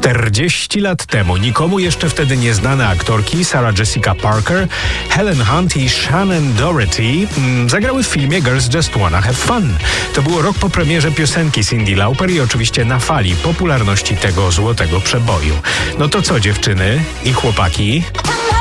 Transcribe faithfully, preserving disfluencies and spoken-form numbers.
czterdzieści lat temu nikomu jeszcze wtedy nieznane aktorki Sarah Jessica Parker, Helen Hunt i Shannon Doherty mm, zagrały w filmie Girls Just Wanna Have Fun. To było rok po premierze piosenki Cyndi Lauper i oczywiście na fali popularności tego złotego przeboju. No to co, dziewczyny i chłopaki?